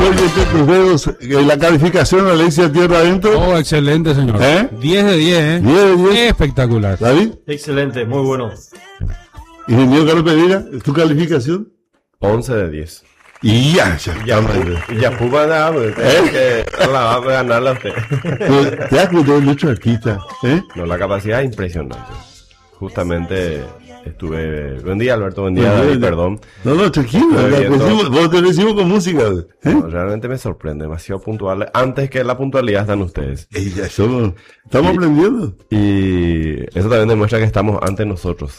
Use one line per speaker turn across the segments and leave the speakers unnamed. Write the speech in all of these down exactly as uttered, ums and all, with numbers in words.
Jorge Cruceros, la calificación Alexia Tierra Adentro.
Oh, excelente, señor.
¿Eh?
diez de diez, ¿eh?
diez de diez.
Espectacular.
¿David?
Excelente, muy bueno.
Ingeniero Carlos Pereira, ¿tu calificación?
once de diez.
Y ya, ya,
Ya, pu- ya pudo ganar, pues, tengo que la va a ganarla a usted.
Pues, te has cuidado mucho artista, ¿eh?
No, la capacidad es impresionante. Justamente estuve... Buen día, Alberto, buen día,
Buen día,
David,
buen día.
perdón.
No, no, tranquilo,
Estoy
la
viendo-
decimos- vos te decimos con música, ¿eh?
No, realmente me sorprende, demasiado puntual. Antes que la puntualidad están ustedes.
Ey, ya somos, estamos
Y-
aprendiendo.
Y eso también demuestra que estamos ante nosotros.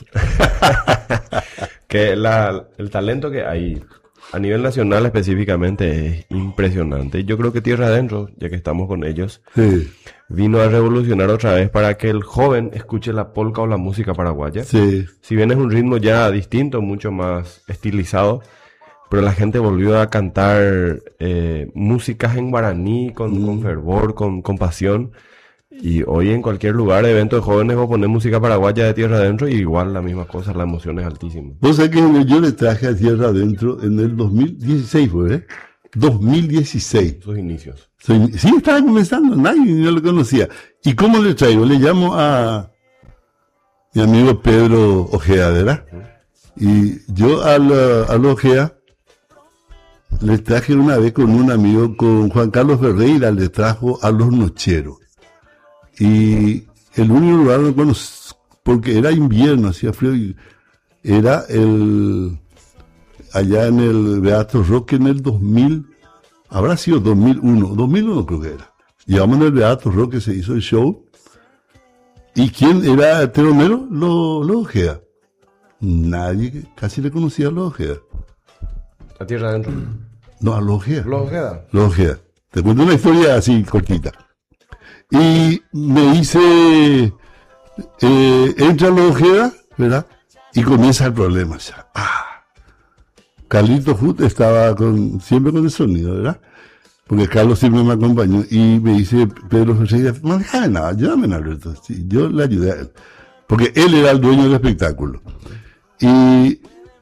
Que la, el talento que hay a nivel nacional específicamente es impresionante. Yo creo que Tierra Adentro, ya que estamos con ellos,
Sí,
vino a revolucionar otra vez para que el joven escuche la polka o la música paraguaya.
sí.
Si bien es un ritmo ya distinto, mucho más estilizado, pero la gente volvió a cantar eh, músicas en guaraní con,
Mm.
con fervor, con, con pasión. Y hoy en cualquier lugar, evento de jóvenes, vos ponés música paraguaya de Tierra Adentro y igual la misma cosa, la emoción es altísima.
Vos sabés que yo le traje a Tierra Adentro en el dos mil dieciséis, fue, ¿eh? dos mil dieciséis.
Sus inicios.
Soy- sí, estaba comenzando, nadie no lo conocía. ¿Y cómo le traigo? Le llamo a mi amigo Pedro Ojea, ¿verdad? Y yo al, al Ojea le traje una vez con un amigo, con Juan Carlos Ferreira, le trajo a Los Nocheros. Y el único lugar, bueno, s- porque era invierno, hacía frío, y era el, allá en el Beato Roque en el dos mil, habrá sido dos mil uno, dos mil uno creo que era. Llegamos en el Beato Roque, se hizo el show. ¿Y quién era el telonero? Lo, lo Ojeda. Nadie casi le conocía a Lo Ojeda.
A Tierra Adentro.
No, a Lo Ojeda.
¿Lo queda?
Lo Ojeda. Te cuento una historia así cortita. Y me dice, eh, entra Lo Ojeda, ¿verdad? Y comienza el problema. O sea, ah, Carlito Foot estaba con, siempre con el sonido, ¿verdad? Porque Carlos siempre me acompañó y me dice, Pedro José, no deja nada, ayúdame, Alberto. Sí, yo le ayudé a él. Porque él era el dueño del espectáculo. Y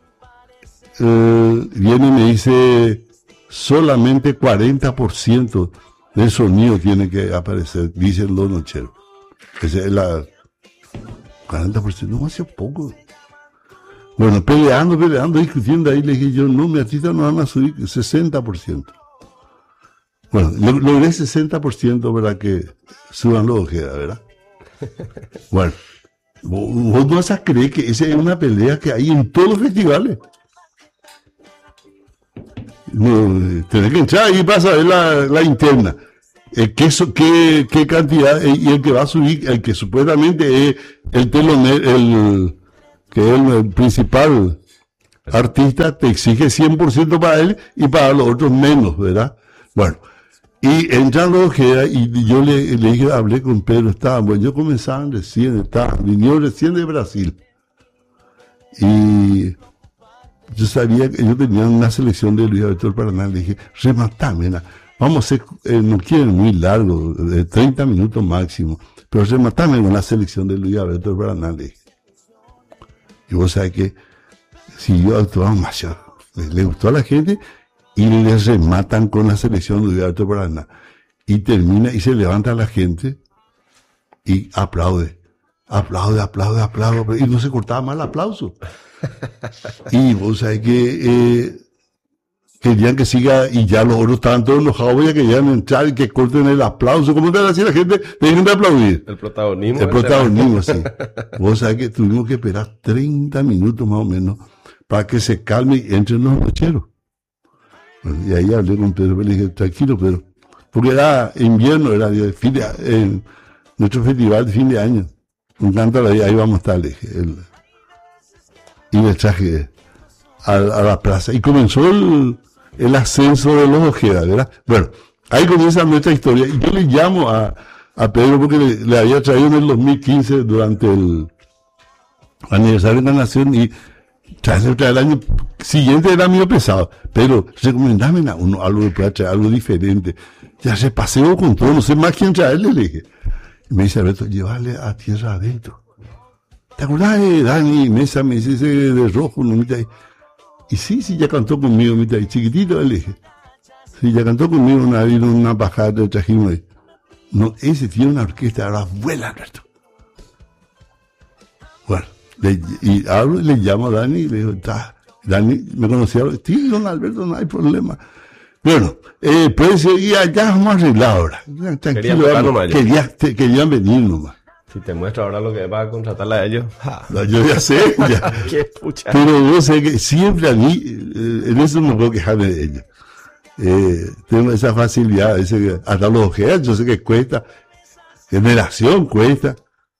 eh, viene y me dice, solamente cuarenta por ciento del sonido tiene que aparecer, dicen los nocheros. Esa es la cuarenta por ciento, no hace poco. Bueno, peleando, peleando, discutiendo ahí, le dije yo, no, mi artista no van a subir sesenta por ciento. Bueno, lo- logré sesenta por ciento para que suban los Ojeda, ¿verdad? Bueno, vos, vos no vas a creer que esa es una pelea que hay en todos los festivales. No, tenés que entrar y vas a ver la, la interna. Eh, ¿qué, so- qué, qué cantidad? eh, y el que va a subir, el que supuestamente es el telonero, el que es el, el principal artista, te exige cien por ciento para él y para los otros menos, ¿verdad? Bueno, y entran los Ojeda y yo le, le dije, hablé con Pedro, estaban, bueno, yo comenzaban recién, estaban, vinieron recién de Brasil. Y yo sabía que ellos tenían una selección de Luis Alberto del Paraná, le dije, rematame, na, vamos a hacer, eh, no quieren muy largo, de treinta minutos máximo, pero rematame con la selección de Luis Alberto del Paraná, le dije. Y vos sabés que si yo actuaba más, ya, le, le gustó a la gente y les rematan con la selección de Luis Alberto del Paraná. Y termina y se levanta la gente y aplaude. Aplaude, aplaude, aplaude, y no se cortaba más el aplauso. Y vos sabés que eh, querían que siga, y ya los otros estaban todos enojados, ya querían entrar y que corten el aplauso. ¿Cómo te va a decir la gente? Dejen de aplaudir.
El protagonismo.
El
del
protagonismo, sí. Vos sabés que tuvimos que esperar treinta minutos más o menos para que se calme y entren los nocheros. Bueno, y ahí hablé con Pedro, le dije, tranquilo, Pedro. Porque era invierno, era de fin de, en nuestro festival de fin de año. Un canto ahí, ahí vamos a estar, le dije. El, y le traje a, a la plaza. Y comenzó el, el ascenso de los Ojeda, ¿verdad? Bueno, ahí comienza nuestra historia. Y yo le llamo a, a Pedro porque le, le había traído en el dos mil quince durante el aniversario de la Nación y traerle otra el año siguiente era medio pesado. Pero recomendame a uno algo que pueda traer, algo diferente. Ya se paseo con todo, no sé más quién traerle, le dije. Y me dice Alberto, llévale a Tierra Adentro. ¿Te acordás de Dani Mesa? Me dice ese de rojo, no, mira ahí. Y sí, sí, ya cantó conmigo, mira ahí, chiquitito, le dije. Sí, ya cantó conmigo una vez en una bajada de trajimos ahí. No, ese tiene una orquesta, ahora vuela, Alberto. Bueno, le, y hablo y le llamo a Dani y le digo, está, Dani me conocía, sí, don Alberto, no hay problema. Bueno, eh, precio, y allá vamos a arreglar ahora. Tranquilo, vamos, quería, te, querían venir nomás.
Si te muestro ahora lo que va a contratarla a ellos.
No, yo ya sé, ya.
Qué pucha.
Pero yo sé que siempre a mí, eh, en eso no puedo quejarme de ellos. Eh, tengo esa facilidad, ese que hasta los objetos, yo sé que cuesta, generación cuesta.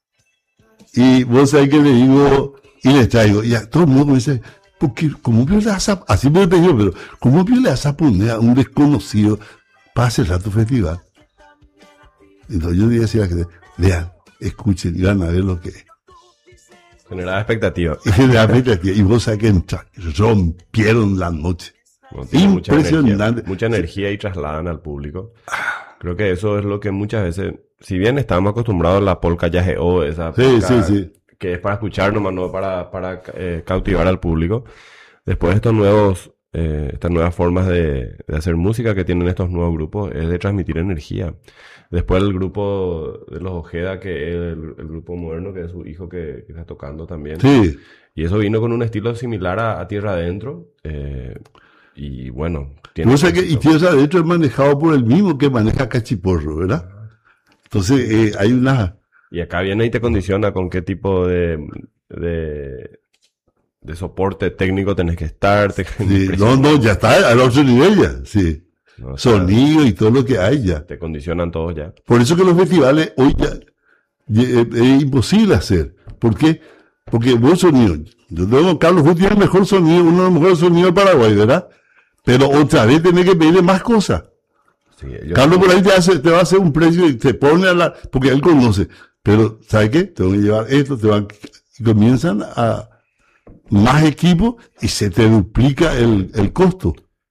Y vos sabés que le digo, y le traigo, y a todo el mundo me dice, porque, ¿cómo le vas a, así me lo te digo, pero, ¿cómo le vas a poner a un desconocido para cerrar tu festival? Entonces yo decía a la gente, vean, escuchen y van a ver lo que es.
Generaba expectativa.
Generaba expectativa. Y vos sabés que entra, rompieron la noche.
No,
impresionante.
Mucha energía, mucha energía y trasladan al público. Creo que eso es lo que muchas veces, si bien estamos acostumbrados a la polka yageo, esa
sí,
polka
sí, sí.
que es para escuchar nomás, no para, para eh, cautivar al público. Después estos nuevos, eh, estas nuevas formas de, de hacer música que tienen estos nuevos grupos es de transmitir energía. Después el grupo de los Ojeda, que es el, el grupo moderno, que es su hijo que, que está tocando también.
Sí.
Y eso vino con un estilo similar a, a Tierra Adentro. Eh, y bueno, tiene...
No sé que, y Tierra Adentro es manejado por el mismo que maneja Cachiporro, ¿verdad? Entonces eh, hay una...
Y acá viene y te condiciona con qué tipo de... de de soporte técnico tenés que estar. Te,
sí, no, no, ya está al otro nivel ya, sí. No, o sea, sonido y todo lo que hay ya.
Te condicionan todos ya.
Por eso que los festivales hoy ya, ya es imposible hacer. ¿Por qué? Porque buen sonido. Yo tengo, Carlos Fu tiene el mejor sonido, uno de los mejores sonidos de Paraguay, ¿verdad? Pero otra vez tenés que pedirle más cosas. Sí, Carlos por ahí te, hace, te va a hacer un precio y te pone a la... Porque él conoce. Pero, ¿sabes qué? Tengo que llevar esto, te van... Y comienzan a... más equipo y se te duplica el, el costo.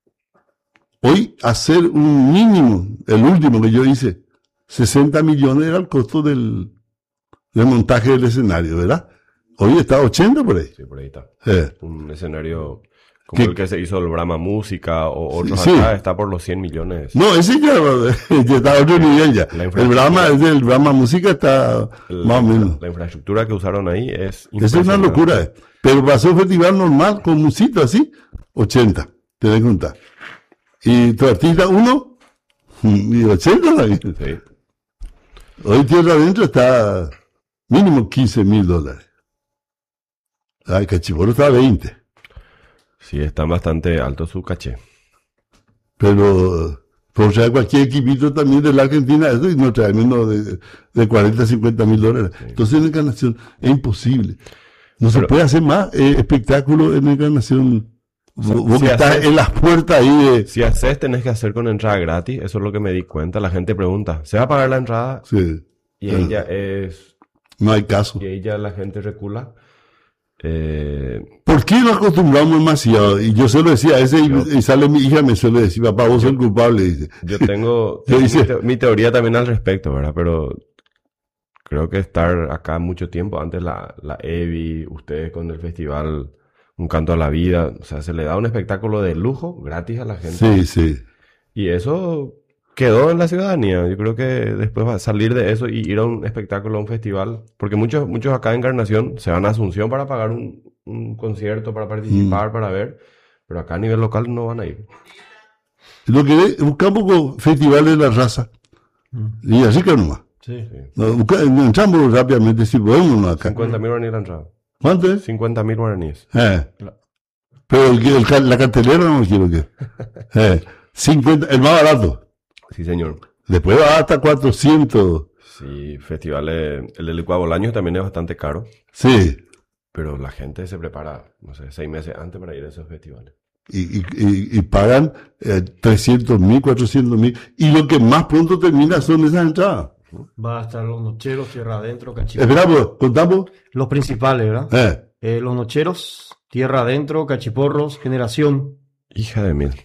Hoy hacer un mínimo, el último que yo hice, sesenta millones era el costo del, del montaje del escenario, ¿verdad? Hoy está ochenta por ahí.
Sí, por ahí está.
Eh.
Un escenario como ¿Qué? El que se hizo el Brahma Música o otros
sí,
acá
sí.
Está por los cien millones.
No, ese ya, ya está a otro nivel ya. El Brahma, el Brahma Música está
el,
más o menos.
La infraestructura que usaron ahí es
es una locura. Eh. Pero para hacer un festival normal, con musito así, ochenta, te doy cuenta. Y tu artista uno, y ochenta también.
Sí.
Hoy Tierra Adentro está mínimo quince mil dólares. Ay, Cachiporro está a veinte.
Sí, está bastante alto su caché.
Pero, por sea, cualquier equipito también de la Argentina, eso no trae menos de, de cuarenta, cincuenta mil dólares. Sí. Entonces en Encarnación es imposible. No se Pero, puede hacer más eh, espectáculo en Encarnación. O sea, vos si que estás haces, en las puertas ahí de...
Si haces, tenés que hacer con entrada gratis. Eso es lo que me di cuenta. La gente pregunta, ¿se va a pagar la entrada?
Sí.
Y ahí ya es...
No hay caso.
Y ahí ya la gente recula. Eh...
¿Por qué nos acostumbramos demasiado? Y yo se lo decía a ese, y, y sale mi hija, me suele decir, papá, vos sos el culpable. Dice.
Yo tengo,
yo
tengo
dice,
mi, te, mi teoría también al respecto, ¿verdad? Pero... Creo que estar acá mucho tiempo, antes la, la Evi, ustedes con el festival Un Canto a la Vida, o sea, se le da un espectáculo de lujo gratis a la gente.
Sí, sí.
Y eso quedó en la ciudadanía. Yo creo que después va a salir de eso y ir a un espectáculo, a un festival, porque muchos muchos acá en Encarnación se van a Asunción para pagar un, un concierto, para participar, mm. para ver, pero acá a nivel local no van a ir.
Lo que buscamos con festivales de la raza, mm. y así que nomás.
Sí, sí.
No, entramos rápidamente si podemos acá.
cincuenta mil guaraníes la entrada.
¿Cuánto es?
cincuenta mil guaraníes.
Eh. Pero el, el, la cartelera no quiero que. Eh. cincuenta, el más barato.
Sí, señor.
Después va hasta cuatrocientos.
Sí, festivales. El del Licuado Bolaños también es bastante caro.
Sí.
Pero la gente se prepara, no sé, seis meses antes para ir a esos festivales.
Y, y, y, y pagan eh, trescientos mil, cuatrocientos mil. Y lo que más pronto termina son esas entradas.
Va a estar Los Nocheros, Tierra Adentro, Cachiporros.
Esperamos, contamos.
Los principales, ¿verdad?
Eh.
Eh, Los Nocheros, Tierra Adentro, Cachiporros, Generación.
Hija de mil.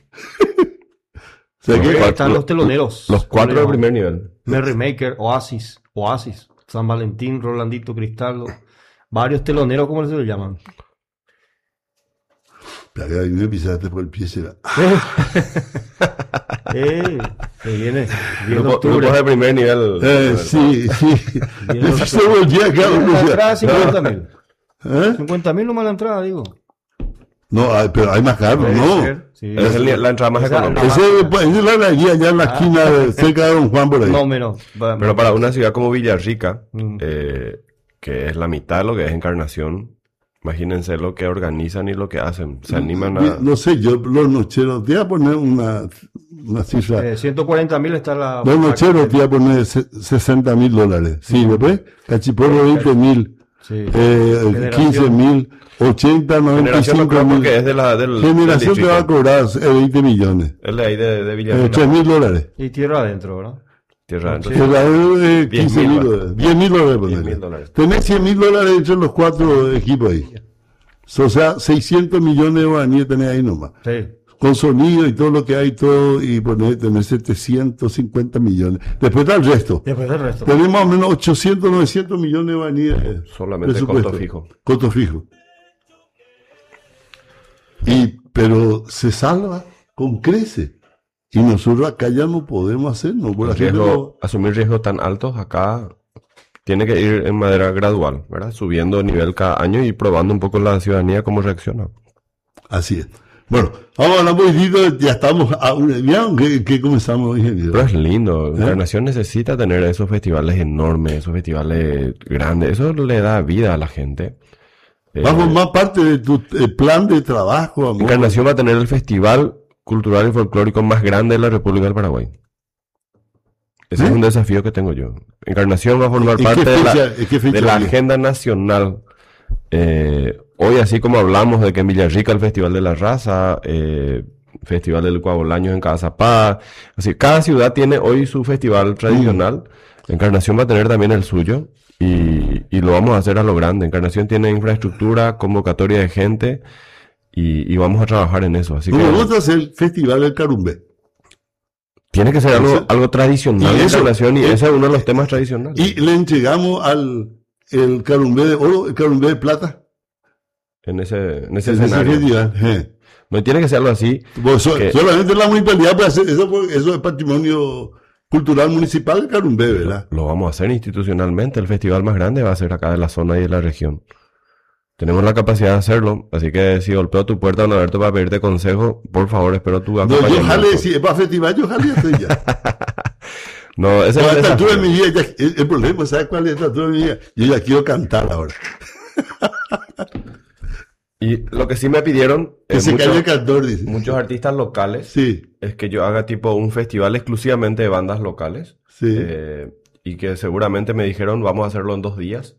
O sea, que están los teloneros.
Los cuatro de primer nivel.
Merrymaker, Oasis, Oasis, San Valentín, Rolandito Cristaldo. Varios teloneros, ¿cómo se lo llaman?
Pero a mí me pisaste por el pie, será.
Eh, se viene. diez de
Grupo-
octubre.
grupos de primer nivel.
Eh, sí, sí.
Diez de
Se volvía acá.
La entrada cincuenta mil.
¿Eh?
cincuenta mil nomás la entrada, digo.
No, hay- pero hay más caro,
Puede
no.
ser, sí.
Es el- la entrada más
Esa-
económica.
no,
Ese ese es la galería allá en la esquina, de- cerca de Don Juan por ahí.
No menos. Va-
Pero para una ciudad como Villarrica,
Mm.
eh, que es la mitad de lo que es Encarnación, imagínense lo que organizan y lo que hacen. Se animan a...
No sé, yo, los nocheros, te voy a poner una, una cifra.
Eh, ciento cuarenta mil está la.
Los nocheros te voy a poner se- sesenta mil dólares. Sí, después, Cachiporro veinte mil,
Sí.
eh,
Generación.
quince mil, ochenta, noventa y
Generación no
cinco
creo
mil.
porque es de la, del,
Generación
del
te va a
distrito.
cobrar eh, veinte millones.
Es de ahí de, de
Eh,
Villarrica.
tres mil dólares.
Y tierra adentro, ¿verdad?
Tierra adentro.
Sí.
Que la de
diez
quince
mil
mil
dólares.
dólares. diez mil dólares,
diez
ponele.
mil dólares.
Tenés cien mil dólares entre los cuatro equipos ahí. O sea, seiscientos millones de guaraníes tenés ahí nomás.
Sí.
Con sonido y todo lo que hay, todo, y poner, tener setecientos cincuenta millones. Después está el resto.
Después del resto.
Tenemos más o menos ochocientos, novecientos millones de guaraníes. eh,
Solamente
presupuesto.
costo fijo.
Costo fijo. Y, pero se salva con crece. Y nosotros acá ya no podemos hacerlo. Por la
El
gente
riesgo-
no-
asumir riesgos tan altos acá tiene que ir en manera gradual, ¿verdad? Subiendo de nivel cada año y probando un poco la ciudadanía cómo reacciona.
Así es. Bueno, vamos a hablar un poquitito, ya estamos a una, ¿vieron que, que comenzamos, ingeniero?
Pero es lindo. Encarnación necesita tener esos festivales enormes, esos festivales grandes. Eso le da vida a la gente. Eh,
Va a formar parte de tu eh, plan de trabajo, amor.
Encarnación va a tener el festival cultural y folclórico más grande de la República del Paraguay. Ese
¿Eh?
es un desafío que tengo yo. Encarnación va a formar
¿En
parte
qué
de la,
fecha- en qué fecha
de la
viene?
agenda nacional. Eh, hoy, así como hablamos de que en Villarrica el Festival de la Raza, eh, Festival del Cuabolaños en Cazapá, así, cada ciudad tiene hoy su festival tradicional. Encarnación va a tener también el suyo y, y lo vamos a hacer a lo grande. Encarnación tiene infraestructura, convocatoria de gente y, y vamos a trabajar en eso. Así
No
que
me gusta hacer el Festival del Carumbé.
tiene que ser algo,
Eso-
algo tradicional
y
de
eso-
Encarnación y
eh,
ese es uno de los temas tradicionales.
Y le entregamos al el Carumbé de oro, el Carumbé de plata.
En ese, en ese
En ese
escenario.
festival. eh.
No tiene que ser algo así.
Pues so-
Que-
solamente la municipalidad puede hacer eso, porque eso es patrimonio cultural municipal de Carumbé, ¿verdad?
Lo vamos a hacer institucionalmente. El festival más grande va a ser acá de la zona y de la región. Tenemos la capacidad de hacerlo. Así que si golpeo tu puerta, don Alberto, para pedirte consejo, por favor, espero tu
No, yo
acompañamiento.
jale, si es para festival, yo jale estoy ya.
No, ese
A
es el
esta altura de
desafío.
mi vida, ya- el, el problema, ¿sabes cuál es esta altura de mi vida? Yo ya quiero cantar ahora.
Y lo que sí me pidieron
Que
eh,
se
muchos,
calle el cantor, dice.
muchos artistas locales
Sí,
es que yo haga tipo un festival exclusivamente de bandas locales.
sí.
Eh, y que seguramente me dijeron vamos a hacerlo en dos días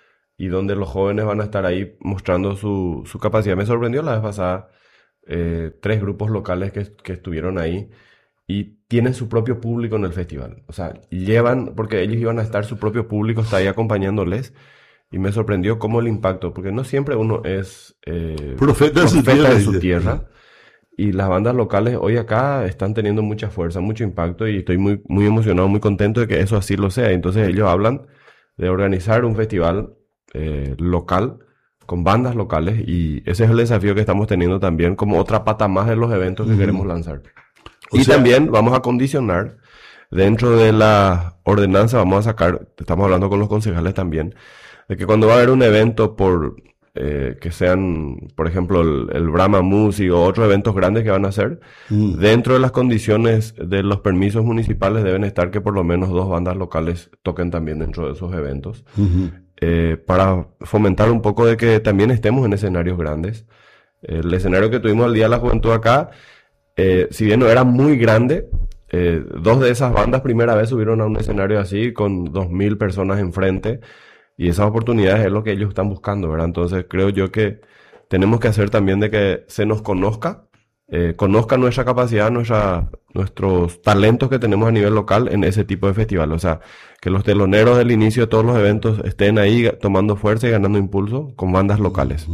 y donde los jóvenes van a estar ahí mostrando su, su capacidad. Me sorprendió la vez pasada eh, tres grupos locales que, que estuvieron ahí y tienen su propio público en el festival. O sea, llevan, porque ellos iban a estar, su propio público está ahí acompañándoles y me sorprendió cómo el impacto, porque no siempre uno es eh,
Profeta de su tierra,
de su
dice.
tierra. Y las bandas locales hoy acá están teniendo mucha fuerza, mucho impacto y estoy muy, muy emocionado, muy contento de que eso así lo sea. Entonces ellos hablan de organizar un festival eh, local con bandas locales y ese es el desafío que estamos teniendo también como otra pata más de los eventos que
Ujú.
queremos lanzar.
O
Y
sea-
también vamos a condicionar dentro de la ordenanza, vamos a sacar, estamos hablando con los concejales también, de que cuando va a haber un evento por eh, que sean, por ejemplo, el, el Brahma Music o otros eventos grandes que van a hacer,
Mm.
dentro de las condiciones de los permisos municipales deben estar que por lo menos dos bandas locales toquen también dentro de esos eventos,
Ujú.
eh, para fomentar un poco de que también estemos en escenarios grandes. El escenario que tuvimos el Día de la Juventud acá, eh, si bien no era muy grande, eh, dos de esas bandas primera vez subieron a un escenario así con dos mil personas enfrente y esas oportunidades es lo que ellos están buscando, ¿verdad? Entonces creo yo que tenemos que hacer también de que se nos conozca, eh, conozca nuestra capacidad, nuestra, nuestros talentos que tenemos a nivel local en ese tipo de festival. O sea, que los teloneros del inicio de todos los eventos estén ahí tomando fuerza y ganando impulso con bandas locales.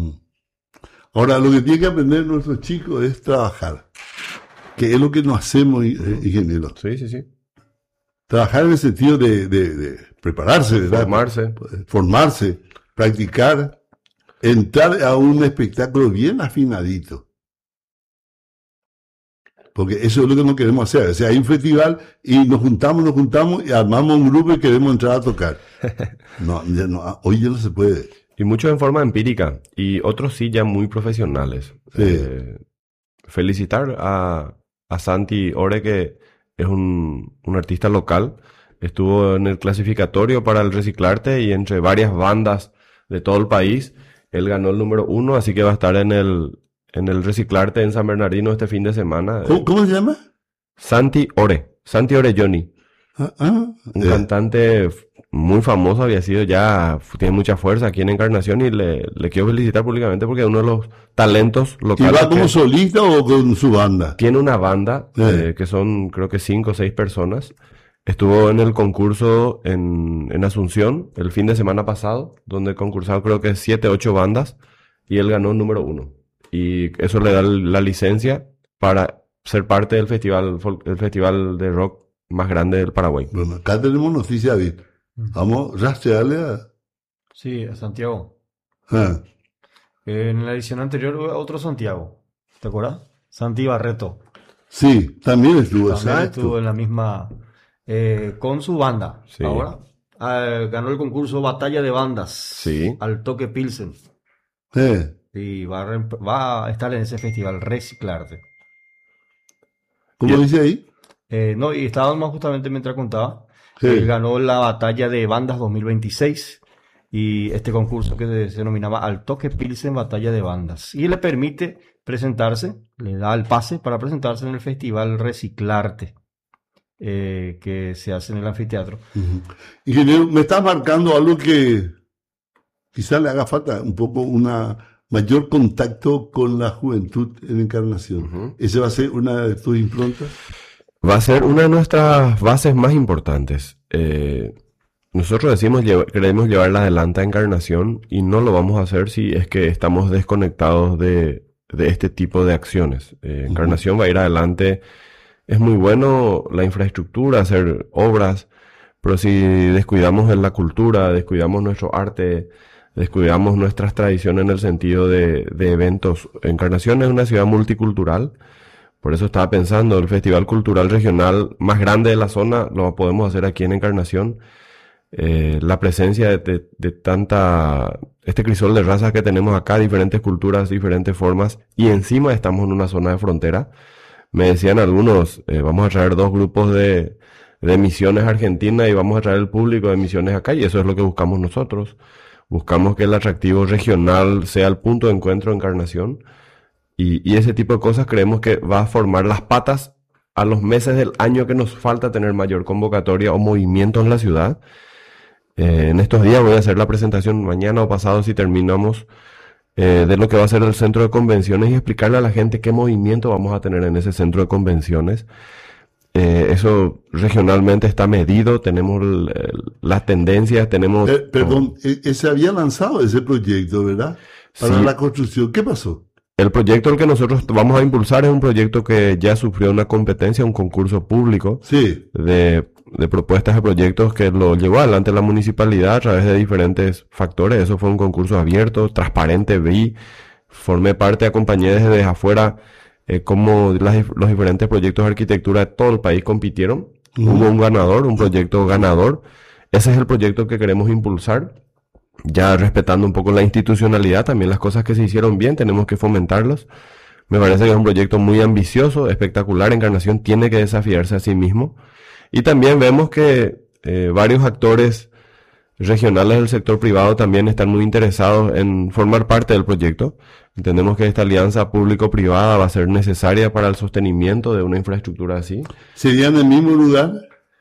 Ahora, lo que tiene que aprender nuestros chicos es trabajar, que es lo que no hacemos, eh, ingeniero.
Sí, sí, sí.
Trabajar en el sentido de, de, de prepararse, ¿verdad?
Formarse.
Formarse, practicar, entrar a un espectáculo bien afinadito. Porque eso es lo que no queremos hacer. O sea, hay un festival y nos juntamos, nos juntamos y armamos un grupo y queremos entrar a tocar. No, ya no, hoy ya no se puede.
Y muchos en forma empírica y otros sí ya muy profesionales.
Sí.
Eh, felicitar a, a Santi Ore, que es un, un artista local. Estuvo en el clasificatorio para el Reciclarte y entre varias bandas de todo el país, él ganó el número uno, así que va a estar en el, en el Reciclarte en San Bernardino este fin de semana.
¿Cómo, cómo se llama?
Santi Ore, Santi Orelloni.
Ah, ah,
Un
eh,
cantante muy famoso, había sido ya, tiene mucha fuerza aquí en Encarnación y le, le quiero felicitar públicamente porque es uno de los talentos
¿Y
locales.
va como
que
solista o con su banda?
tiene una banda
Eh.
eh, que son creo que cinco o seis personas. Estuvo en el concurso en, en Asunción el fin de semana pasado, donde concursaron creo que siete, ocho bandas y él ganó número uno. Y eso le da la licencia para ser parte del festival, fol- el festival de rock más grande del Paraguay.
Bueno, acá tenemos noticias, David. Vamos a rastrearle a...
Sí, a Santiago.
Ah,
En la edición anterior hubo otro Santiago. ¿Te acuerdas? Santi Barreto.
sí, también estuvo,
También
exacto.
estuvo en la misma. Eh, con su banda.
Sí.
Ahora. Ah, ganó el concurso Batalla de Bandas.
Sí.
Al Toque Pilsen.
Eh,
Y va a, re- va a estar en ese festival Reciclarte.
¿Cómo
Y-
dice ahí?
Eh, no, y estábamos justamente mientras contaba.
Sí.
Él ganó la Batalla de Bandas dos mil veintiséis. Y este concurso que se, se denominaba Al Toque Pilsen Batalla de Bandas. Y le permite presentarse, le da el pase para presentarse en el festival Reciclarte. eh, que se hace en el anfiteatro.
Ujú. Ingeniero, me estás marcando algo que quizás le haga falta un poco una mayor contacto con la juventud en Encarnación.
Ujú.
¿Ese va a ser una de tus improntas?
Va a ser una de nuestras bases más importantes. Eh, nosotros decimos lleva- queremos llevarla adelante a Encarnación y no lo vamos a hacer si es que estamos desconectados de, de este tipo de acciones. Eh, Encarnación va a ir adelante. Es muy bueno la infraestructura, hacer obras, pero si descuidamos en la cultura, descuidamos nuestro arte, descuidamos nuestras tradiciones en el sentido de, de eventos. Encarnación es una ciudad multicultural. Por eso estaba pensando, el Festival Cultural Regional más grande de la zona lo podemos hacer aquí en Encarnación. Eh, la presencia de, de- de tanta, este crisol de razas que tenemos acá, diferentes culturas, diferentes formas, y encima estamos en una zona de frontera. Me decían algunos, eh, vamos a traer dos grupos de, de Misiones Argentina y vamos a traer el público de Misiones acá, y eso es lo que buscamos nosotros. Buscamos que el atractivo regional sea el punto de encuentro de Encarnación. Y, y ese tipo de cosas creemos que va a formar las patas a los meses del año que nos falta tener mayor convocatoria o movimiento en la ciudad. Eh, en estos días voy a hacer la presentación mañana o pasado si terminamos eh, de lo que va a ser el centro de convenciones y explicarle a la gente qué movimiento vamos a tener en ese centro de convenciones. Eh, eso regionalmente está medido, tenemos el- el- las tendencias, tenemos...
Eh, perdón, eh, eh, se había lanzado ese proyecto, ¿verdad? Para
Sí.
la construcción. ¿Qué pasó?
El proyecto al que nosotros vamos a impulsar es un proyecto que ya sufrió una competencia, un concurso público
Sí.
de, de propuestas de proyectos que lo llevó adelante la municipalidad a través de diferentes factores. Eso fue un concurso abierto, transparente, vi, formé parte, acompañé desde afuera eh, cómo las dif- los diferentes proyectos de arquitectura de todo el país compitieron.
Ujú.
Hubo un ganador, un proyecto ganador. Ese es el proyecto que queremos impulsar. Ya respetando un poco la institucionalidad, también las cosas que se hicieron bien, tenemos que fomentarlas. Me parece que es un proyecto muy ambicioso, espectacular. Encarnación tiene que desafiarse a sí mismo. Y también vemos que eh, varios actores regionales del sector privado también están muy interesados en formar parte del proyecto. Entendemos que esta alianza público-privada va a ser necesaria para el sostenimiento de una infraestructura así.
¿Sería en el mismo lugar?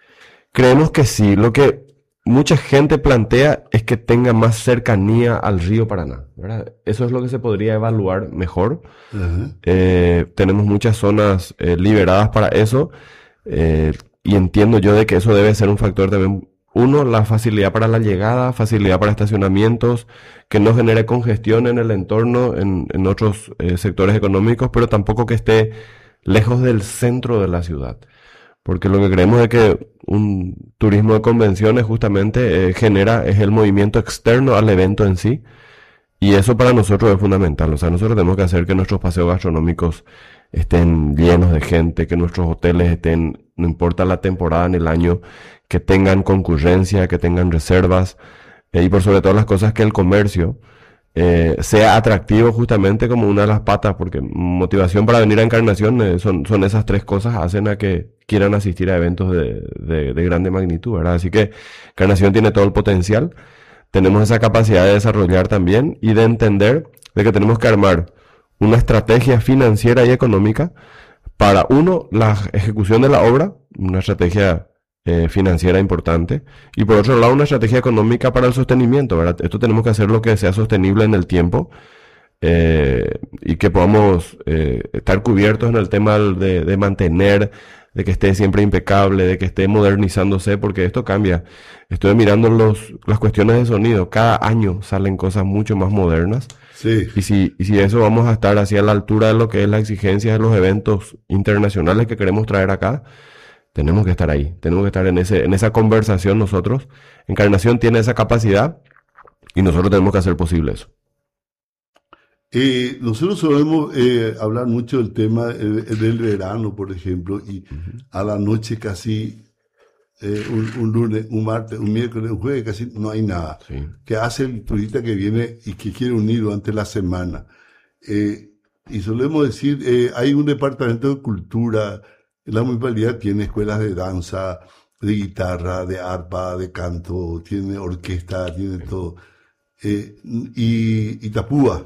Creemos que sí. Lo que mucha gente plantea es que tenga más cercanía al río Paraná, ¿verdad? Eso es lo que se podría evaluar mejor.
Ajá.
Eh, tenemos muchas zonas eh, liberadas para eso, eh, y entiendo yo de que eso debe ser un factor también. Uno, la facilidad para la llegada, facilidad para estacionamientos, que no genere congestión en el entorno, en, en otros eh, sectores económicos, pero tampoco que esté lejos del centro de la ciudad. Porque lo que creemos es que un turismo de convenciones justamente eh, genera, es el movimiento externo al evento en sí. Y eso para nosotros es fundamental. O sea, nosotros tenemos que hacer que nuestros paseos gastronómicos estén llenos de gente, que nuestros hoteles estén, no importa la temporada en el año, que tengan concurrencia, que tengan reservas, eh, y por sobre todas las cosas que el comercio eh, sea atractivo justamente como una de las patas, porque motivación para venir a Encarnación eh, son, son esas tres cosas, hacen a que quieran asistir a eventos de, de, de grande magnitud, ¿verdad? Así que Encarnación tiene todo el potencial, tenemos esa capacidad de desarrollar también y de entender de que tenemos que armar una estrategia financiera y económica para, uno, la ejecución de la obra, una estrategia eh, financiera importante, y por otro lado, una estrategia económica para el sostenimiento, ¿verdad? Esto tenemos que hacer lo que sea sostenible en el tiempo eh, y que podamos eh, estar cubiertos en el tema de, de mantener, de que esté siempre impecable, de que esté modernizándose, porque esto cambia. Estoy mirando los, las cuestiones de sonido, cada año salen cosas mucho más modernas.
Sí.
Y si, y si eso vamos a estar hacia la altura de lo que es la exigencia de los eventos internacionales que queremos traer acá, tenemos que estar ahí, tenemos que estar en ese, en esa conversación nosotros. Encarnación tiene esa capacidad y nosotros tenemos que hacer posible eso.
Eh, nosotros solemos eh, hablar mucho del tema eh, del verano, por ejemplo, y uh-huh. a la noche casi, eh, un, un lunes, un martes, un miércoles, un jueves, casi no hay nada.
Sí.
¿Qué hace el turista que viene y que quiere unir durante la semana? Eh, y solemos decir, eh, hay un departamento de cultura, la municipalidad tiene escuelas de danza, de guitarra, de arpa, de canto, tiene orquesta, tiene todo. Eh, y Itapúa.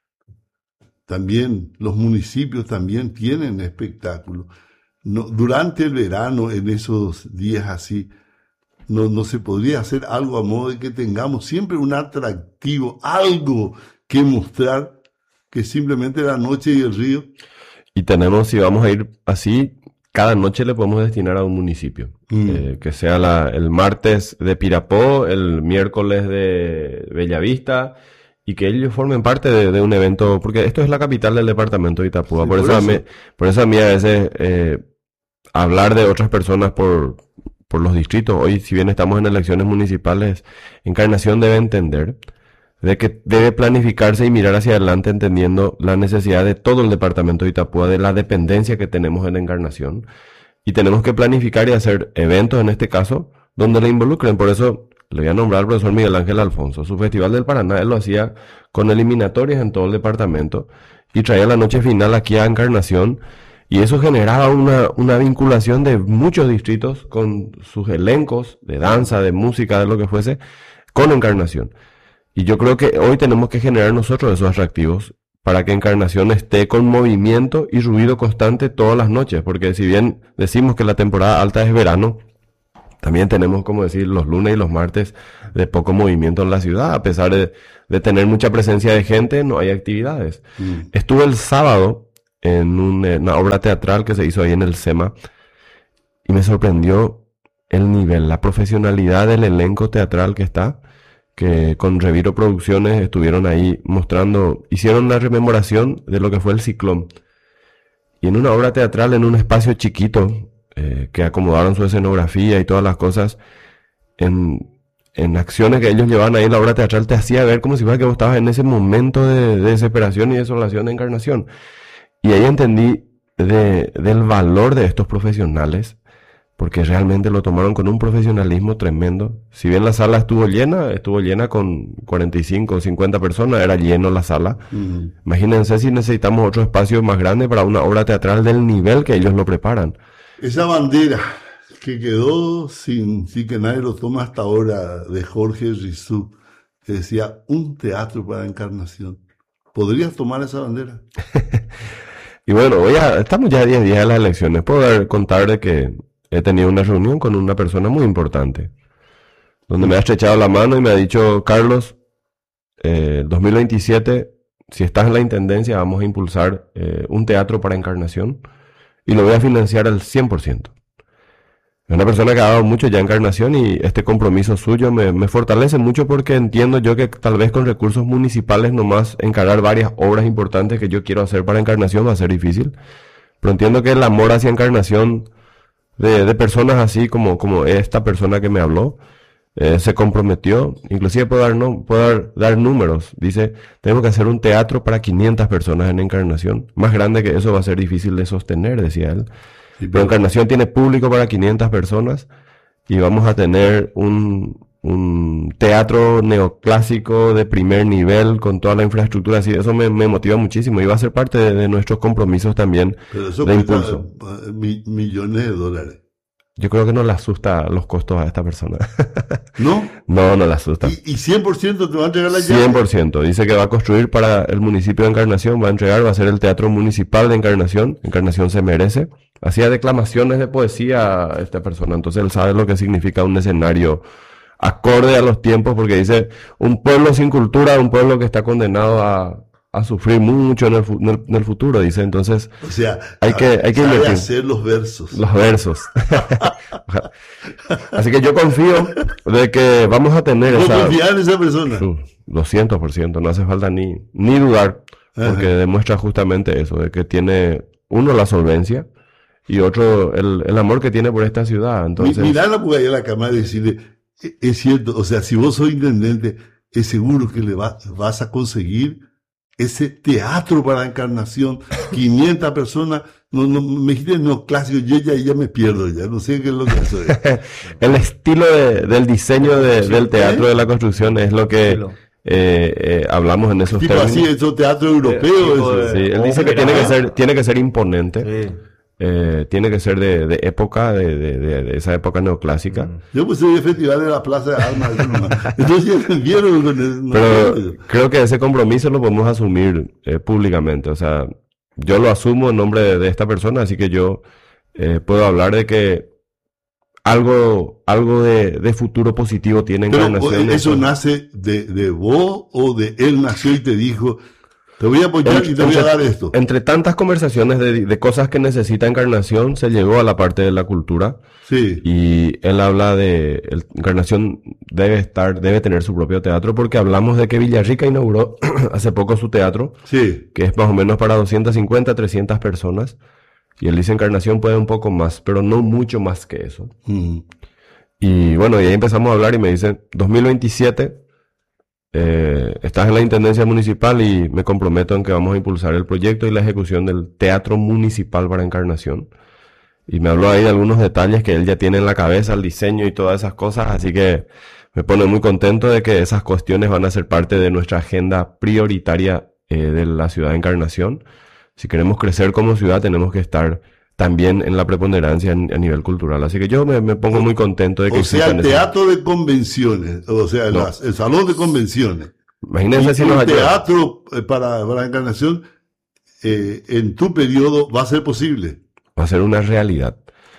También, los municipios también tienen espectáculos. No, durante el verano, en esos días así, no, no se podría hacer algo a modo de que tengamos siempre un atractivo, algo que mostrar, que simplemente la noche y el río.
Y tenemos, si vamos a ir así, cada noche le podemos destinar a un municipio. Mm. Eh, que sea la, el martes de Pirapó, el miércoles de Bellavista, y que ellos formen parte de, de un evento, porque esto es la capital del departamento de Itapúa. Sí, por, por, eso eso. A mí, por eso a mí a veces eh, hablar de otras personas por, por los distritos, hoy si bien estamos en elecciones municipales, Encarnación debe entender de que debe planificarse y mirar hacia adelante entendiendo la necesidad de todo el departamento de Itapúa, de la dependencia que tenemos en Encarnación, y tenemos que planificar y hacer eventos en este caso donde le involucren. Por eso le voy a nombrar al profesor Miguel Ángel Alfonso. Su Festival del Paraná él lo hacía con eliminatorias en todo el departamento y traía la noche final aquí a Encarnación, y eso generaba una, una vinculación de muchos distritos con sus elencos de danza, de música, de lo que fuese, con Encarnación. Y yo creo que hoy tenemos que generar nosotros esos atractivos para que Encarnación esté con movimiento y ruido constante todas las noches, porque si bien decimos que la temporada alta es verano, también tenemos, como decir, los lunes y los martes de poco movimiento en la ciudad. A pesar de, de tener mucha presencia de gente, no hay actividades. Mm. Estuve el sábado en un, una obra teatral que se hizo ahí en el SEMA y me sorprendió el nivel, la profesionalidad del elenco teatral que está, que con Reviro Producciones estuvieron ahí mostrando, hicieron la rememoración de lo que fue el ciclón. Y en una obra teatral, en un espacio chiquito, Eh, que acomodaron su escenografía y todas las cosas en, en acciones que ellos llevaban ahí en la obra teatral, te hacía ver como si fuera que vos estabas en ese momento de, de desesperación y desolación de Encarnación. Y ahí entendí de, del valor de estos profesionales, porque realmente lo tomaron con un profesionalismo tremendo. Si bien la sala estuvo llena, estuvo llena con cuarenta y cinco o cincuenta personas, era lleno la sala. Uh-huh. Imagínense si necesitamos otro espacio más grande para una obra teatral del nivel que ellos lo preparan.
Esa bandera que quedó sin, sin que nadie lo toma hasta ahora, de Jorge Rizú, que decía un teatro para Encarnación. ¿Podrías tomar esa bandera?
Y bueno, voy a, estamos ya a diez días de las elecciones. Puedo dar, contar de que he tenido una reunión con una persona muy importante, donde me ha estrechado la mano y me ha dicho, Carlos, eh, dos mil veintisiete, si estás en la intendencia, vamos a impulsar eh, un teatro para Encarnación. Y lo voy a financiar al cien por ciento. Es una persona que ha dado mucho ya a Encarnación y este compromiso suyo me, me fortalece mucho porque entiendo yo que tal vez con recursos municipales nomás encarar varias obras importantes que yo quiero hacer para Encarnación va a ser difícil. Pero entiendo que el amor hacia Encarnación de, de personas así como, como esta persona que me habló Eh, se comprometió, inclusive puedo dar, no, puedo dar, dar números. Dice, tenemos que hacer un teatro para quinientas personas en Encarnación. Más grande que eso va a ser difícil de sostener, decía él. Sí, pero... pero Encarnación tiene público para quinientas personas y vamos a tener un, un teatro neoclásico de primer nivel con toda la infraestructura. Así, eso me, me motiva muchísimo y va a ser parte de, de nuestros compromisos también.
Pero eso
de
cuesta
impulso.
Mi, millones de dólares.
Yo creo que no le asusta los costos a esta persona.
¿No?
No, no le asusta.
¿Y, y cien por ciento te va a entregar la llave?
cien por ciento. Dice que va a construir para el municipio de Encarnación, va a entregar, va a ser el Teatro Municipal de Encarnación. Encarnación se merece. Hacía declamaciones de poesía a esta persona, entonces él sabe lo que significa un escenario acorde a los tiempos, porque dice, un pueblo sin cultura, un pueblo que está condenado a... a sufrir mucho en el, fu- en el, en el futuro, dice. Entonces,
o sea,
hay que, hay que
sabe
invertir.
hacer los versos.
Los versos. Así que yo confío de que vamos a tener
¿No
esa...
confiar en esa persona?
Uh, doscientos por ciento, no hace falta ni, ni dudar, porque
Ajá.
demuestra justamente eso, de que tiene, uno, la solvencia, y otro, el, el amor que tiene por esta ciudad. Entonces,
Mi- Mirarla por allá a la cámara y decirle, "E- es cierto, o sea, si vos sos intendente, es seguro que le va- vas a conseguir ese teatro para Encarnación, quinientas personas, no, no, me dijiste no clásico, yo ya, ya me pierdo ya, no sé qué es lo que eso es.
el estilo de- del diseño de- del teatro de la construcción es lo que
Estilo.
eh, eh, hablamos en esos
Tipo
términos.
así, esos teatros europeos,
tipo
eso.
de-
Sí, él dice que tiene que ser, tiene que ser imponente,
Sí.
eh, tiene que ser de, de época, de, de, de, de esa época neoclásica.
Mm.
Yo puse el festival de la Plaza de Armas, eso nomás. Entonces ya vieron con el- no
Pero
sé.
creo que ese compromiso lo podemos asumir eh, públicamente. O sea, yo lo asumo en nombre de, de esta persona, así que yo eh, puedo hablar de que algo, algo de, de futuro positivo tiene
Pero
Encarnación.
eso nace de, de vos o de él nació y te dijo, te voy a apoyar y te voy a dar esto.
Entre tantas conversaciones de, de cosas que necesita Encarnación, se llegó a la parte de la cultura.
Sí.
Y él habla de, el, Encarnación debe estar, debe tener su propio teatro, porque hablamos de que Villarrica inauguró hace poco su teatro,
Sí.
que es más o menos para doscientas cincuenta, trescientas personas. Y él dice Encarnación puede un poco más, pero no mucho más que eso.
Mm.
Y bueno, y ahí empezamos a hablar y me dicen, dos mil veintisiete, eh, estás en la Intendencia Municipal y me comprometo en que vamos a impulsar el proyecto y la ejecución del Teatro Municipal para Encarnación. Y me habló ahí de algunos detalles que él ya tiene en la cabeza, el diseño y todas esas cosas, así que me pone muy contento de que esas cuestiones van a ser parte de nuestra agenda prioritaria eh, de la ciudad de Encarnación. Si queremos crecer como ciudad, tenemos que estar también en la preponderancia en- a nivel cultural. Así que yo me, me pongo muy contento de que
O sea, el
existan esas-
teatro de convenciones, o sea,
No.
las- el salón de convenciones.
Imagínense si
Y
nos
un
ayuda.
teatro eh, para, para Encarnación, eh, en tu periodo va a ser posible.
Va a ser una realidad.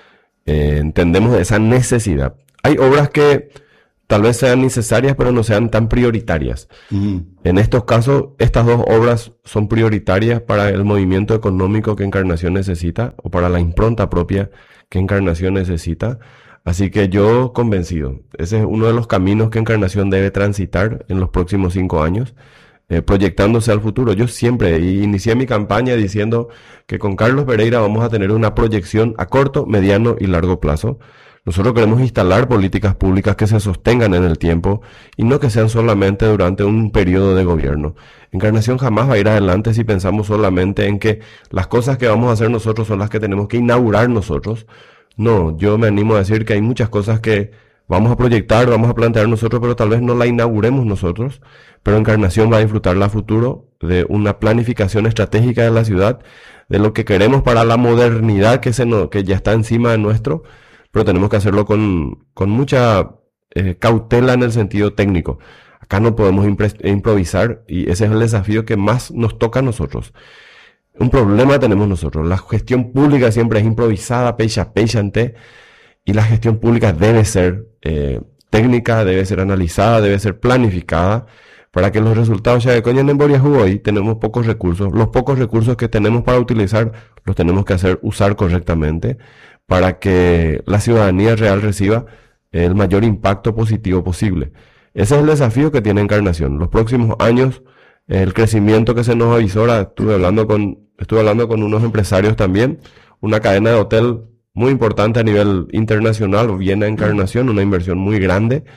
Eh, entendemos esa necesidad. Hay obras que tal vez sean necesarias, pero no sean tan prioritarias.
Mm.
En estos casos, estas dos obras son prioritarias para el movimiento económico que Encarnación necesita, o para la impronta propia que Encarnación necesita. Así que yo convencido, ese es uno de los caminos que Encarnación debe transitar en los próximos cinco años, eh, proyectándose al futuro. Yo siempre inicié mi campaña diciendo que con Carlos Pereira vamos a tener una proyección a corto, mediano y largo plazo. Nosotros queremos instalar políticas públicas que se sostengan en el tiempo y no que sean solamente durante un periodo de gobierno. Encarnación jamás va a ir adelante si pensamos solamente en que las cosas que vamos a hacer nosotros son las que tenemos que inaugurar nosotros. No, yo me animo a decir que hay muchas cosas que vamos a proyectar, vamos a plantear nosotros, pero tal vez no la inauguremos nosotros. Pero Encarnación va a disfrutar a futuro de una planificación estratégica de la ciudad, de lo que queremos para la modernidad que, se no, que ya está encima de nuestro, pero tenemos que hacerlo con, con mucha eh, cautela en el sentido técnico. Acá no podemos impre- improvisar y ese es el desafío que más nos toca a nosotros. Un problema tenemos nosotros. La gestión pública siempre es improvisada, pecha, pechante, y la gestión pública debe ser eh, técnica, debe ser analizada, debe ser planificada, para que los resultados se acoñen en Boriajú. Hoy tenemos pocos recursos. Los pocos recursos que tenemos para utilizar, los tenemos que hacer usar correctamente, para que la ciudadanía real reciba el mayor impacto positivo posible. Ese es el desafío que tiene Encarnación. Los próximos años, el crecimiento que se nos avisora, estuve hablando con, estuve hablando con unos empresarios también, una cadena de hotel muy importante a nivel internacional, viene a Encarnación, una inversión muy grande,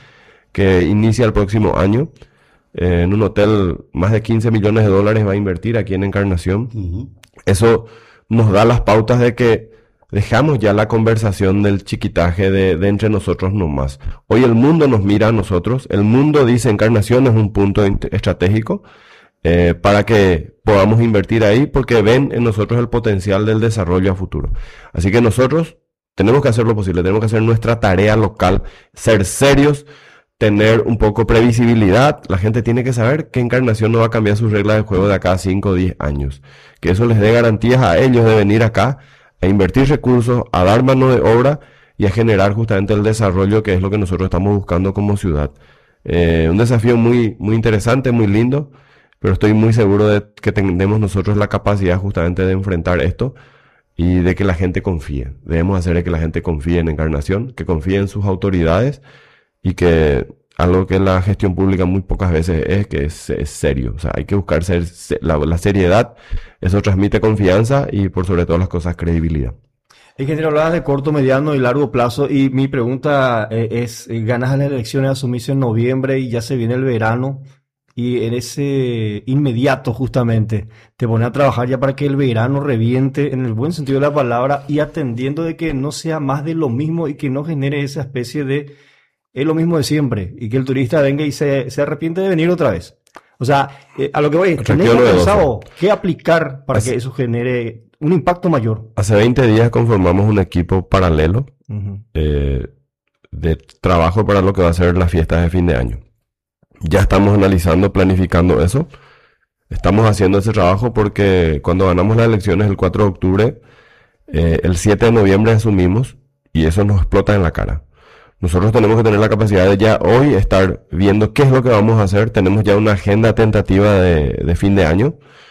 que inicia el próximo año. Eh, en un hotel, más de quince millones de dólares va a invertir aquí en Encarnación. Uh-huh. Eso nos da las pautas de que dejamos ya la conversación del chiquitaje de, de entre nosotros nomás. Hoy el mundo nos mira a nosotros. El mundo dice Encarnación es un punto estratégico eh, para que podamos invertir ahí, porque ven en nosotros el potencial del desarrollo a futuro. Así que nosotros tenemos que hacer lo posible, tenemos que hacer nuestra tarea local, ser serios, tener un poco previsibilidad. La gente tiene que saber que Encarnación no va a cambiar sus reglas de juego de acá a cinco o diez años. Que eso les dé garantías a ellos de venir acá a invertir recursos, a dar mano de obra y a generar justamente el desarrollo que es lo que nosotros estamos buscando como ciudad. Eh, un desafío muy, muy interesante, muy lindo, pero estoy muy seguro de que tenemos nosotros la capacidad justamente de enfrentar esto y de que la gente confíe. Debemos hacer que la gente confíe en Encarnación, que confíe en sus autoridades y que algo que la gestión pública muy pocas veces es que es, es serio. O sea, hay que buscar ser, la, la seriedad, eso transmite confianza y por sobre todas las cosas credibilidad.
Ingeniero, hablabas de corto, mediano y largo plazo y mi pregunta eh, es, ganas las elecciones, asumís en noviembre y ya se viene el verano y en ese inmediato justamente te pones a trabajar ya para que el verano reviente en el buen sentido de la palabra y atendiendo de que no sea más de lo mismo y que no genere esa especie de es lo mismo de siempre y que el turista venga y se, se arrepiente de venir otra vez. O sea, eh, a lo que voy, ¿tenés pensado qué aplicar para Hace, que eso genere un impacto mayor?
Hace veinte días conformamos un equipo paralelo uh-huh. eh, de trabajo para lo que va a ser las fiestas de fin de año. Ya estamos analizando, planificando eso. Estamos haciendo ese trabajo porque cuando ganamos las elecciones el cuatro de octubre, eh, el siete de noviembre asumimos y eso nos explota en la cara. Nosotros tenemos que tener la capacidad de ya hoy estar viendo qué es lo que vamos a hacer. Tenemos ya una agenda tentativa de, de fin de año.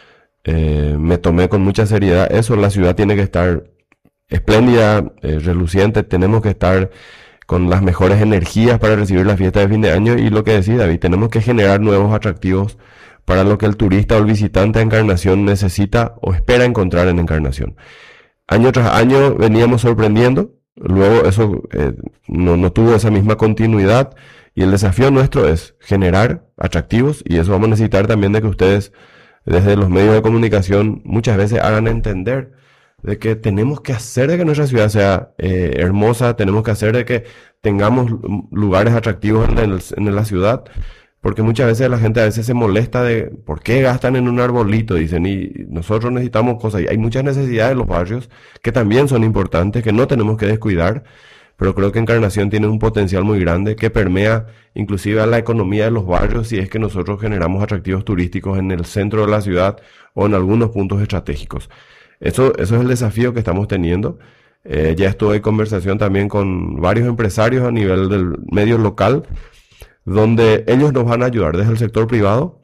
Eh, me tomé con mucha seriedad eso. La ciudad tiene que estar espléndida, eh, reluciente. Tenemos que estar con las mejores energías para recibir la fiesta de fin de año. Y lo que decía David, tenemos que generar nuevos atractivos para lo que el turista o el visitante a Encarnación necesita o espera encontrar en Encarnación. Año tras año veníamos sorprendiendo. Luego eso eh, no, no tuvo esa misma continuidad y el desafío nuestro es generar atractivos y eso vamos a necesitar también de que ustedes desde los medios de comunicación muchas veces hagan entender de que tenemos que hacer de que nuestra ciudad sea eh, hermosa, tenemos que hacer de que tengamos lugares atractivos en, el, en la ciudad, porque muchas veces la gente a veces se molesta de por qué gastan en un arbolito, dicen, y nosotros necesitamos cosas, y hay muchas necesidades en los barrios que también son importantes, que no tenemos que descuidar, pero creo que Encarnación tiene un potencial muy grande que permea inclusive a la economía de los barrios si es que nosotros generamos atractivos turísticos en el centro de la ciudad o en algunos puntos estratégicos. Eso, eso es el desafío que estamos teniendo. Eh, ya estuve en conversación también con varios empresarios a nivel del medio local, donde ellos nos van a ayudar desde el sector privado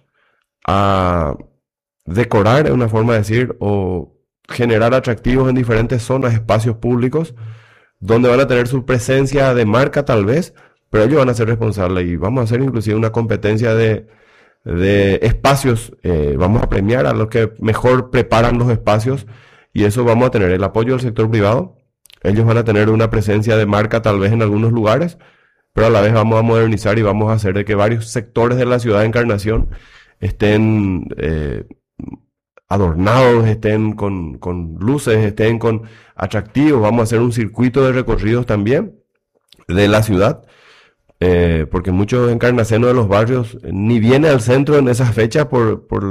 a decorar, es una forma de decir, o generar atractivos en diferentes zonas, espacios públicos, donde van a tener su presencia de marca tal vez, pero ellos van a ser responsables y vamos a hacer inclusive una competencia de, de espacios, eh, vamos a premiar a los que mejor preparan los espacios y eso vamos a tener el apoyo del sector privado, ellos van a tener una presencia de marca tal vez en algunos lugares, pero a la vez vamos a modernizar y vamos a hacer de que varios sectores de la ciudad de Encarnación estén eh, adornados, estén con, con luces, estén con atractivos. Vamos a hacer un circuito de recorridos también de la ciudad, eh, porque muchos encarnacenos de los barrios ni vienen al centro en esas fechas por, por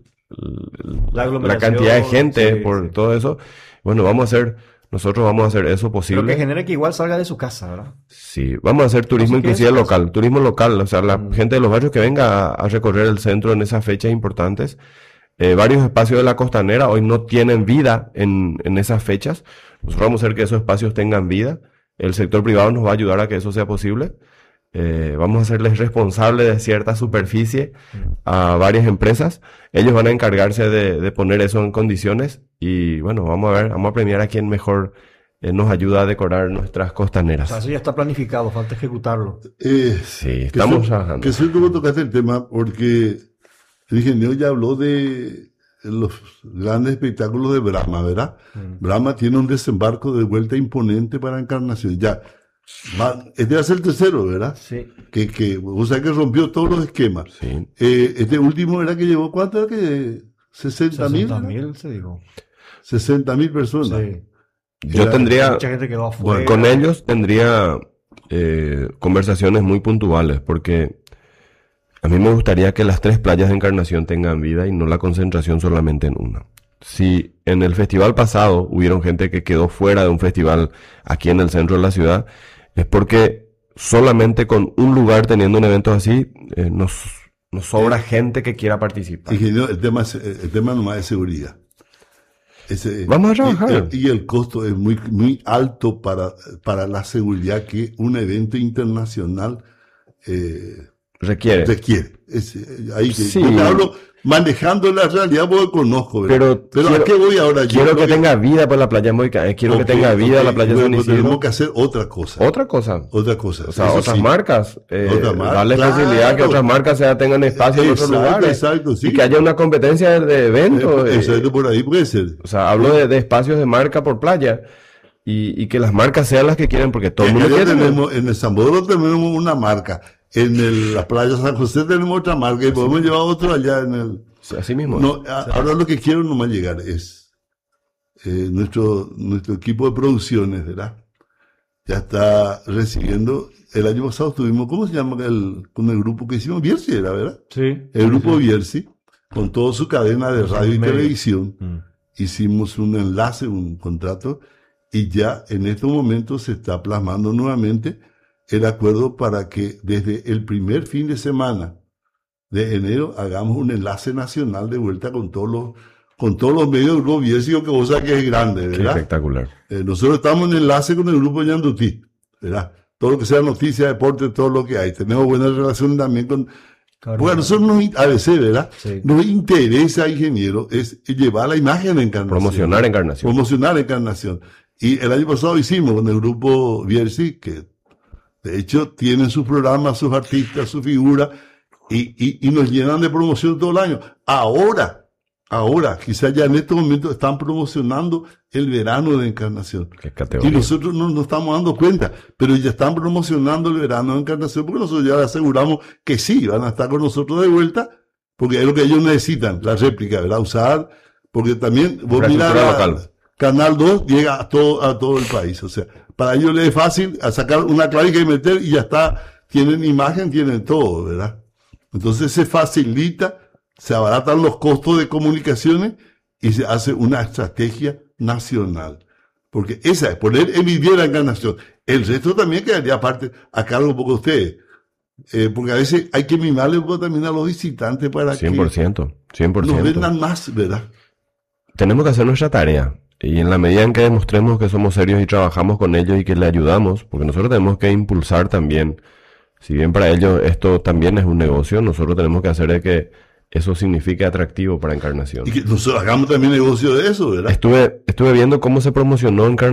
la, la cantidad de gente, sí, por sí. todo eso. Bueno, vamos a hacer... Nosotros vamos a hacer eso posible.
Pero que genere que igual salga de su casa, ¿verdad?
Sí, vamos a hacer turismo inclusive local, turismo local, o sea, la mm. gente de los barrios que venga a, a recorrer el centro en esas fechas importantes. Eh, varios espacios de la costanera hoy no tienen vida en, en esas fechas. Nosotros vamos a hacer que esos espacios tengan vida. El sector privado nos va a ayudar a que eso sea posible. Eh, vamos a hacerles responsables de cierta superficie a varias empresas. Ellos van a encargarse de, de poner eso en condiciones y bueno, vamos a ver, vamos a premiar a quien mejor eh, nos ayuda a decorar nuestras costaneras.
O sea, eso ya está planificado, falta ejecutarlo.
Eh,
sí, estamos
que
trabajando.
Que soy como tocaste el tema porque el ingeniero ya habló de los grandes espectáculos de Brahma, ¿verdad? Mm. Brahma tiene un desembarco de vuelta imponente para Encarnación. Ya Va, este va a ser el tercero, ¿verdad?
Sí.
Que, que, o sea, que rompió todos los esquemas.
Sí.
Eh, este último era que llevó, ¿cuánto era que? ¿sesenta mil?
sesenta mil, se digo.
sesenta mil personas.
Sí.
Yo
Era-
tendría,
Mucha gente quedó afuera.
con ellos tendría eh, conversaciones muy puntuales, porque a mí me gustaría que las tres playas de Encarnación tengan vida y no la concentración solamente en una. Si en el festival pasado hubieron gente que quedó fuera de un festival aquí en el centro de la ciudad, es porque solamente con un lugar teniendo un evento así, eh, nos, nos sobra gente que quiera participar.
Ingeniero, el tema, es- el tema nomás es seguridad. Ese-
Vamos a trabajar.
Y, y el costo es muy, muy alto para, para la seguridad que un evento internacional eh,
Requiere.
requiere. Es, eh, ahí que-
Sí.
Yo te hablo manejando la realidad porque conozco, ¿verdad?
Pero
¿a
quiero-
qué voy ahora? Yo
Quiero
creo
que tenga vida por la playa Moica, eh, quiero
Ok,
que tenga vida
ok,
la playa
bueno,
San
pues
Isidro.
tenemos que hacer otra cosa.
Otra cosa.
Otra cosa.
O sea,
Eso
otras
sí.
marcas. Eh,
Otras marcas,
darle
claro.
facilidad que otras marcas ya tengan espacio en otros
Exacto,
lugares.
exacto, sí.
Y que haya una competencia de eventos.
Eh,
eh,
Exacto, por ahí puede ser.
o sea, hablo de, de espacios de marca por playa. Y, y que las marcas sean las que quieren, porque todo el mundo
Acá
quiere tener.
tenemos, en el San Bodro tenemos una marca. En el- la playa San José tenemos otra marca y podemos llevar otro allá en el...
Así mismo.
No, a- ahora lo que quiero nomás llegar es eh, nuestro, nuestro equipo de producciones, ¿verdad? Ya está recibiendo, el año pasado estuvimos, ¿cómo se llama el, con el grupo que hicimos? Biersi era, ¿verdad?
Sí.
El grupo Biersi, con toda su cadena de radio y
Medio.
televisión,
Mm.
hicimos un enlace, un contrato, y ya en estos momentos se está plasmando nuevamente el acuerdo para que desde el primer fin de semana de enero hagamos un enlace nacional de vuelta con todos los, con todos los medios del grupo Biersi, que vos sabés que es grande,
Qué
¿verdad?
espectacular.
Eh, nosotros estamos en enlace con el grupo Ñandutí, ¿verdad? Todo lo que sea noticia, deporte, todo lo que hay. Tenemos buena relación también con...
Claro.
Bueno, nosotros nos, in- a veces, ¿verdad?
Sí.
Nos interesa, ingeniero, es llevar la imagen de Encarnación.
Promocionar Encarnación.
Promocionar Encarnación. Y el año pasado hicimos con el grupo Biersi, que de hecho tienen sus programas, sus artistas, su figura, y, y, y nos llenan de promoción todo el año. Ahora, ahora, quizás ya en estos momentos están promocionando el verano de Encarnación.
Qué
Y
categoría.
nosotros no nos estamos dando cuenta, pero ya están promocionando el verano de Encarnación porque nosotros ya les aseguramos que sí, van a estar con nosotros de vuelta, porque es lo que ellos necesitan, la réplica, ¿verdad? Usar, porque también, vos
Infraestructura
mirá,
local.
Canal dos llega a todo, a todo el país, o sea, para ellos les es fácil a sacar una clavica y meter y ya está, tienen imagen, tienen todo, ¿verdad? Entonces se facilita, se abaratan los costos de comunicaciones y se hace una estrategia nacional. Porque esa es poner en vivienda Encarnación. El resto también quedaría aparte a cargo un poco de ustedes. Eh, porque a veces hay que mimarle un poco también a los visitantes para
cien por ciento. cien por
que nos
ciento.
vendan más, ¿verdad?
Tenemos que hacer nuestra tarea. Y en la medida en que demostremos que somos serios y trabajamos con ellos y que le ayudamos, porque nosotros tenemos que impulsar también, si bien para ellos esto también es un negocio, nosotros tenemos que hacer de que eso signifique atractivo para Encarnación.
Y que nosotros hagamos también negocio de eso, ¿verdad?
Estuve, estuve viendo cómo se promocionó Encarnación